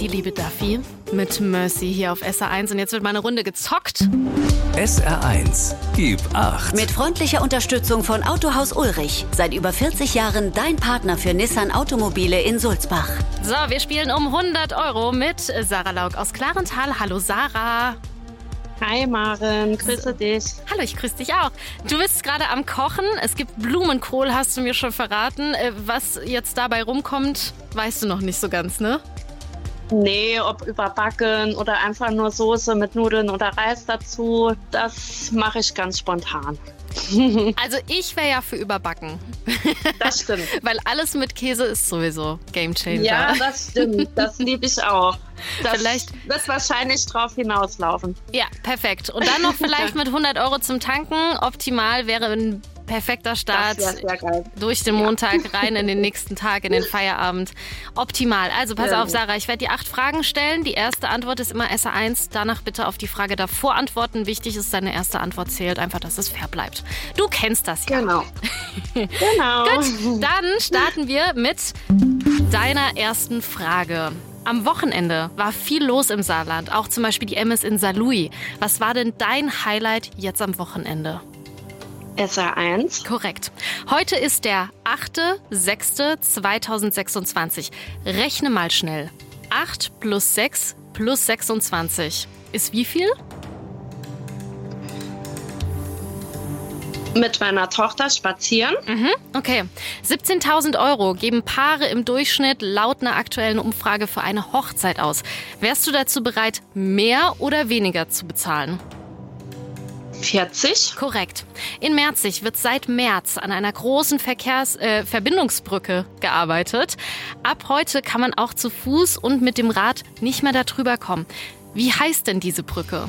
die liebe Duffy mit Mercy hier auf SR1 und jetzt wird mal eine Runde gezockt. SR1, gib 8. Mit freundlicher Unterstützung von Autohaus Ulrich. Seit über 40 Jahren dein Partner für Nissan Automobile in Sulzbach. So, wir spielen um 100 € mit Sarah Lauk aus Klarenthal. Hallo Sarah. Hi Maren, grüße dich. Hallo, ich grüße dich auch. Du bist gerade am Kochen. Es gibt Blumenkohl, hast du mir schon verraten. Was jetzt dabei rumkommt, weißt du noch nicht so ganz, ne? Nee, ob überbacken oder einfach nur Soße mit Nudeln oder Reis dazu, das mache ich ganz spontan. Also ich wäre ja für überbacken. Das stimmt. Weil alles mit Käse ist sowieso Gamechanger. Ja, das stimmt. Das liebe ich auch. Das Vielleicht wird wahrscheinlich drauf hinauslaufen. Ja, perfekt. Und dann noch vielleicht mit 100 € zum Tanken. Optimal wäre ein perfekter Start Das wäre sehr geil. durch den Montag rein in den nächsten Tag, in den Feierabend. Optimal. Also pass auf, Sarah, ich werde dir 8 Fragen stellen. Die erste Antwort ist immer SR1. Danach bitte auf die Frage davor antworten. Wichtig ist, deine erste Antwort zählt. Einfach, dass es fair bleibt. Du kennst das ja. Genau. Genau. Gut, dann starten wir mit deiner ersten Frage. Am Wochenende war viel los im Saarland, auch zum Beispiel die MS in Saarlouis. Was war denn dein Highlight jetzt am Wochenende? SR1. Korrekt. Heute ist der 8.6.2026. Rechne mal schnell. 8 plus 6 plus 26 ist wie viel? Mit meiner Tochter spazieren. Okay. 17.000 € geben Paare im Durchschnitt laut einer aktuellen Umfrage für eine Hochzeit aus. Wärst du dazu bereit, mehr oder weniger zu bezahlen? 40. Korrekt. In Merzig wird seit März an einer großen Verbindungsbrücke gearbeitet. Ab heute kann man auch zu Fuß und mit dem Rad nicht mehr darüber kommen. Wie heißt denn diese Brücke?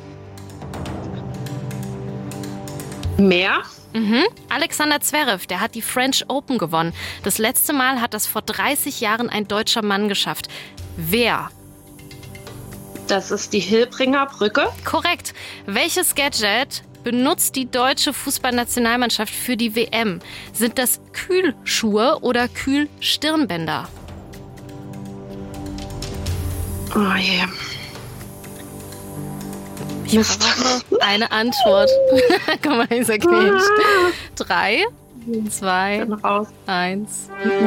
Mehr. Alexander Zverev, der hat die French Open gewonnen. Das letzte Mal hat das vor 30 Jahren ein deutscher Mann geschafft. Wer? Das ist die Hilbringer Brücke. Korrekt. Welches Gadget benutzt die deutsche Fußballnationalmannschaft für die WM? Sind das Kühlschuhe oder Kühlstirnbänder? Oh je. Ich brauche eine Antwort. Guck mal, dieser Quatsch. 3, 2, Bin raus. 1.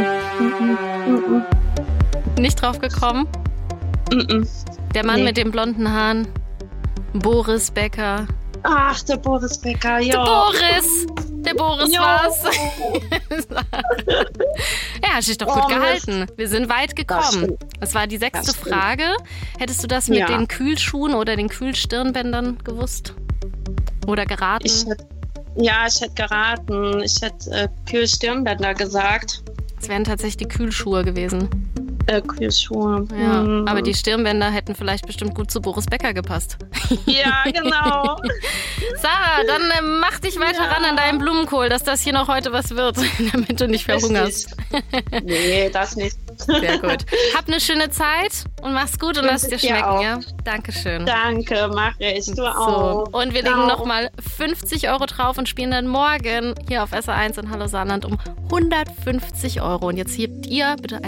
Nicht drauf gekommen? Der Mann mit den blonden Haaren. Boris Becker. Ach, der Boris Becker, ja. Der Boris war's. Ja, hast dich doch gut gehalten. Wir sind weit gekommen. Es war die 6. Frage. Hättest du das mit den Kühlschuhen oder den Kühlstirnbändern gewusst? Oder geraten? Ich hätte geraten. Ich hätte Kühlstirnbänder gesagt. Es wären tatsächlich die Kühlschuhe gewesen. Kühlschuhe. Ja, aber die Stirnbänder hätten vielleicht bestimmt gut zu Boris Becker gepasst. Ja, genau. Sarah, dann mach dich weiter ran an deinem Blumenkohl, dass das hier noch heute was wird, damit du nicht verhungerst. Nee, das nicht. Sehr gut. Hab eine schöne Zeit und mach's gut und lass dir schmecken, auch. ja? Dankeschön. Danke, mache ich. Du auch. Und wir legen nochmal 50 € drauf und spielen dann morgen hier auf SR1 in Hallo Saarland um 150 €. Und jetzt hebt ihr bitte